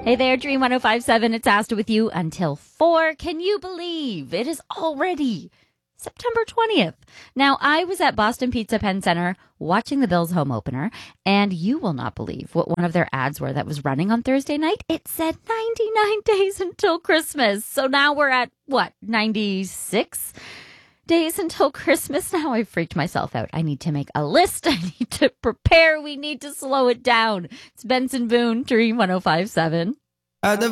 Hey there, Dream 1057. It's Asta with you until 4. Can you believe it is already September 20th? Now, I was at Boston Pizza Penn Center watching the Bills home opener, and you will not believe what one of their ads were that was running on Thursday night. It said 99 days until Christmas. So now we're at, 96 days until Christmas? Now I've freaked myself out. I need to make a list. I need to prepare. We need to slow it down. It's Benson Boone, Dream 1057.